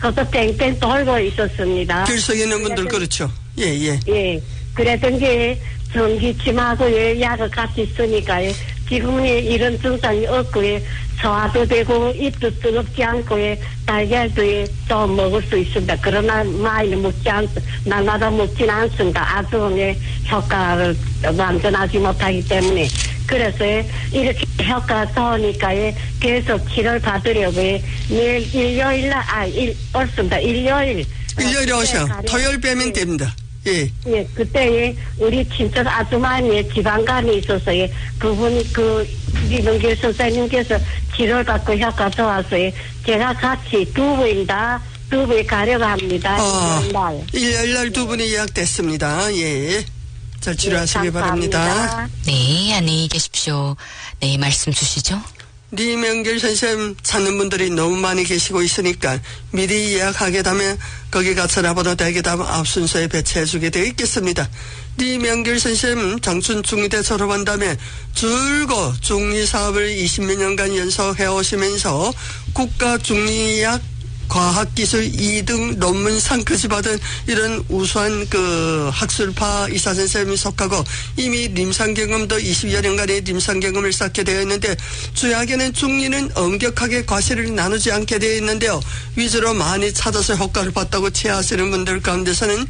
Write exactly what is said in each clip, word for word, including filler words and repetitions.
그것도 땡땡 돌고 있었습니다. 길 서 있는 분들 그렇죠. 예, 예. 예. 그랬던 게 전기침하고 예, 약을 같이 쓰니까 예, 지금은 예, 이런 증상이 없고 예, 소화도 되고 입도 뜨겁지 않고 예, 달걀도 예, 좀 먹을 수 있습니다. 그러나 많이 먹지 않, 날마다 먹지는 않습니다. 아주 예, 효과를 완전하지 못하기 때문에. 그래서 예, 이렇게 효과가 좋으니까 예, 계속 치료를 받으려고 예, 내일 일요일날 아 일 없습니다. 일요일 일요일에 오셔. 토요일 빼면 예. 됩니다. 예. 예, 그때 우리 친척 아주머니의 지방간이 있어서 예, 그분 그 이동길 선생님께서 치료를 받고 효과 좋아서 예, 제가 같이 두 분 다 두 분 가려고 합니다. 어, 일요일 날 두 분이 예약됐습니다. 예. 잘 치료하시기 예, 바랍니다. 네, 안녕히 계십시오. 네, 말씀 주시죠. 리명길 선생님 찾는 분들이 너무 많이 계시고 있으니까 미리 예약하게 되면 거기 가서 나보다 되게 되면 앞 순서에 배치해주게 되어 있겠습니다. 리명길 선생님 장춘 중의대 졸업한 다음에 줄곧 중의사업을 이십몇 년간 연속해 오시면서 국가 중의학 과학기술 이 등 논문상까지 받은 이런 우수한 그 학술파 의사 선생님이 속하고 이미临床경험도 이십여 년간의臨床경험을 쌓게 되어 있는데 주약에는 중리는 엄격하게 과실을 나누지 않게 되어 있는데요. 위주로 많이 찾아서 효과를 봤다고 체하시는 분들 가운데서는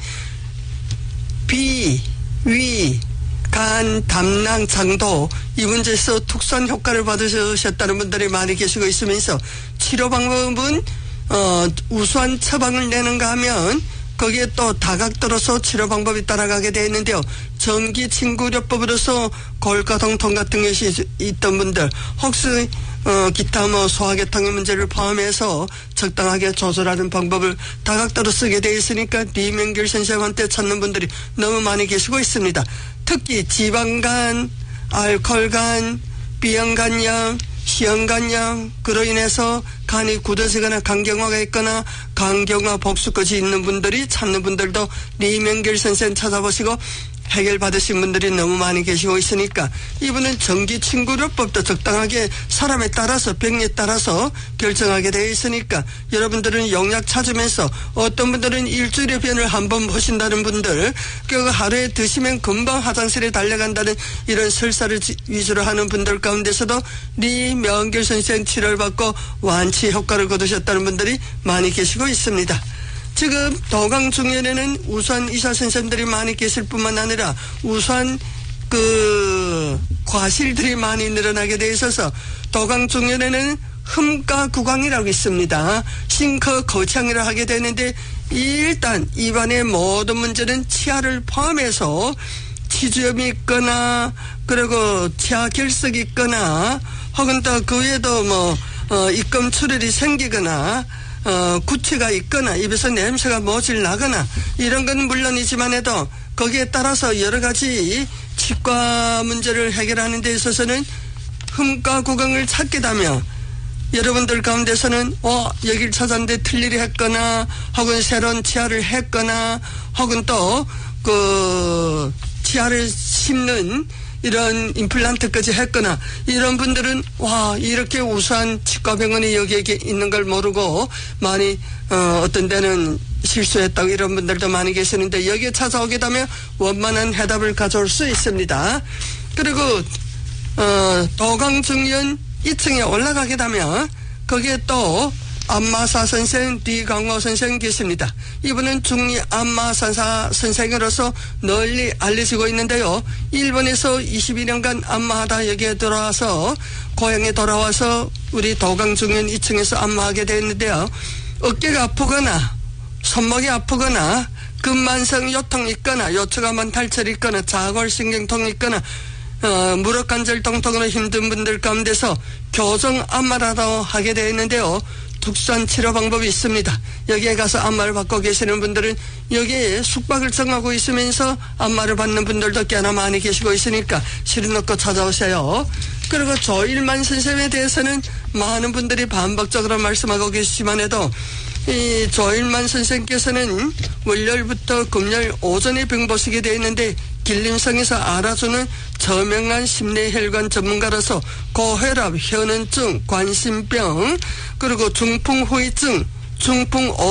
비, 위, 간, 담낭, 장도 이 문제에서 특수한 효과를 받으셨다는 분들이 많이 계시고 있으면서 치료 방법은 어, 우수한 처방을 내는가 하면 거기에 또 다각도로서 치료 방법이 따라가게 되어 있는데요. 전기 친구료법으로서 골가동통 같은 것이 있던 분들 혹시 어, 기타 뭐 소화계통의 문제를 포함해서 적당하게 조절하는 방법을 다각도로 쓰게 되어 있으니까 리명길 선생님한테 찾는 분들이 너무 많이 계시고 있습니다. 특히 지방간, 알코올간, 비형간염, 시형간염, 그로 인해서 간이 굳어지거나 간경화가 있거나 간경화 복수까지 있는 분들이 찾는 분들도 리명길 선생 찾아보시고 해결받으신 분들이 너무 많이 계시고 있으니까 이분은 전기친구료법도 적당하게 사람에 따라서 병에 따라서 결정하게 되어 있으니까 여러분들은 용약 찾으면서 어떤 분들은 일주일에 변을 한 번 보신다는 분들 그 하루에 드시면 금방 화장실에 달려간다는 이런 설사를 위주로 하는 분들 가운데서도 리명길 선생 치료를 받고 완치 효과를 거두셨다는 분들이 많이 계시고 있습니다. 지금 도강중년에는 우수한 의사 선생님들이 많이 계실 뿐만 아니라 우수한 그 과실들이 많이 늘어나게 돼 있어서 도강중년에는 흠가구강이라고 있습니다. 싱커 거창이라 하게 되는데 일단 입안의 모든 문제는 치아를 포함해서 치주염이 있거나 그리고 치아 결석이 있거나 혹은 또 그 외에도 뭐 어, 입금 출혈이 생기거나 어, 구취가 있거나 입에서 냄새가 모질 나거나 이런 건 물론이지만 해도 거기에 따라서 여러 가지 치과 문제를 해결하는 데 있어서는 흠가구강을 찾게 되면 여러분들 가운데서는 어 여길 찾았는데 틀리리 했거나 혹은 새로운 치아를 했거나 혹은 또 그 치아를 심는 이런 임플란트까지 했거나 이런 분들은 와 이렇게 우수한 치과병원이 여기에 있는 걸 모르고 많이 어, 어떤 데는 실수했다고 이런 분들도 많이 계시는데 여기에 찾아오게 되면 원만한 해답을 가져올 수 있습니다. 그리고 어, 도강중년 이 층에 올라가게 되면 거기에 또 안마사 선생, 뒤강호 선생 계십니다. 이분은 중리 안마사사 선생으로서 널리 알려지고 있는데요. 일본에서 이십이 년간 안마하다 여기에 들어와서 고향에 돌아와서 우리 도강중년 이 층에서 안마하게 되었는데요. 어깨가 아프거나 손목이 아프거나 근만성 요통이 있거나 요추가만 탈철이 있거나 자골신경통이 있거나 어, 무릎관절 통통으로 힘든 분들 가운데서 교정 안마라도 하게 되어 있는데요. 특수한 치료 방법이 있습니다. 여기에 가서 안마를 받고 계시는 분들은 여기에 숙박을 정하고 있으면서 안마를 받는 분들도 꽤나 많이 계시고 있으니까 실은 놓고 찾아오세요. 그리고 조일만 선생님에 대해서는 많은 분들이 반복적으로 말씀하고 계시지만 해도 이 조일만 선생님께서는 월요일부터 금요일 오전에 병 보시게 되어 있는데 길림성에서 알아주는 저명한 심내혈관 전문가라서 고혈압, 현은증, 관심병, 그리고 중풍후유증, 중풍